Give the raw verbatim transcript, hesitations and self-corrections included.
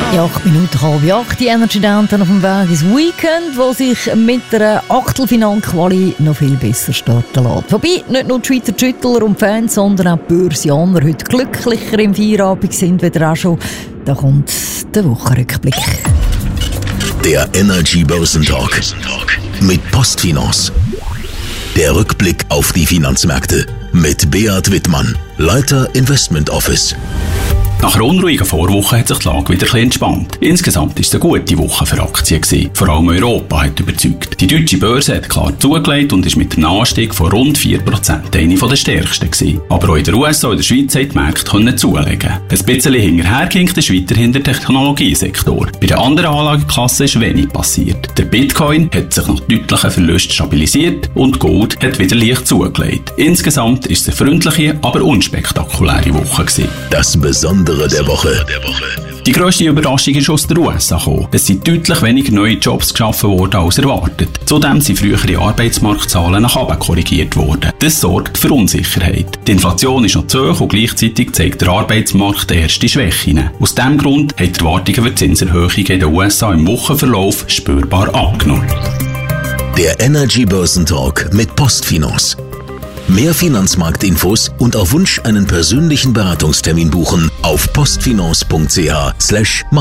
Ja, acht Minuten halb acht, die Energy Downtown auf dem Weg ins Weekend, wo sich mit einer Achtelfinalquali noch viel besser starten lässt. Wobei nicht nur die Schweizer Schüttler und Fans, sondern auch die Börsianer heute glücklicher im Feierabend sind, wieder auch schon. Da kommt der Wochenrückblick. Der Energy Börsentalk mit Postfinance. Der Rückblick auf die Finanzmärkte mit Beat Wittmann, Leiter Investment Office. Nach einer unruhigen Vorwoche hat sich die Lage wieder ein bisschen entspannt. Insgesamt war es eine gute Woche für Aktien gewesen. Vor allem Europa hat überzeugt. Die deutsche Börse hat klar zugelegt und ist mit einem Anstieg von rund vier Prozent eine der stärksten gewesen. Aber auch in den U S A und der Schweiz hat die Märkte können zulegen. Ein bisschen hinterher ging es weiterhin der Technologiesektor. Bei den anderen Anlageklassen ist wenig passiert. Der Bitcoin hat sich nach deutlichen Verlusten stabilisiert und Gold hat wieder leicht zugelegt. Insgesamt ist es eine freundliche, aber unspektakuläre Woche gewesen. Das Besondere der Woche. Die grösste Überraschung ist aus den U S A gekommen. Es sind deutlich weniger neue Jobs geschaffen worden als erwartet. Zudem sind frühere Arbeitsmarktzahlen nach oben korrigiert worden. Das sorgt für Unsicherheit. Die Inflation ist noch zu hoch und gleichzeitig zeigt der Arbeitsmarkt erste Schwächen. Aus diesem Grund haben die Erwartungen für Zinserhöhungen in den U S A im Wochenverlauf spürbar abgenommen. Der Energy Börsentalk mit Postfinance. Mehr Finanzmarktinfos und auf Wunsch einen persönlichen Beratungstermin buchen auf postfinance punkt c h slash